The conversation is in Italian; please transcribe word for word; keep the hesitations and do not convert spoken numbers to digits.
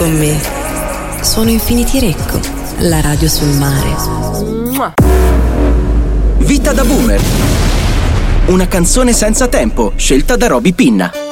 con me. Suono Infinity Recco, la radio sul mare. Vita da boomer. Una canzone senza tempo, scelta da Roby Pinna.